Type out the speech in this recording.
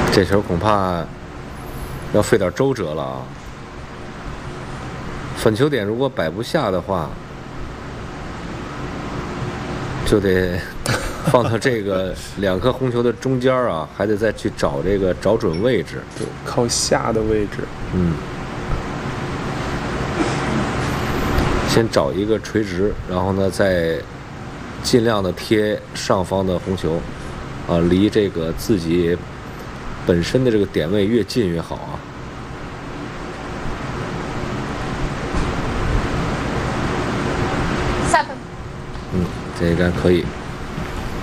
这球恐怕要费点周折了啊！粉球点如果摆不下的话，就得放到这个2颗红球的中间啊，还得再去找这个找准位置。 对，靠下的位置。 先找一个垂直，然后呢，再尽量的贴上方的红球，啊，离这个自己本身的这个点位越近越好啊。 下分。 这一杆可以。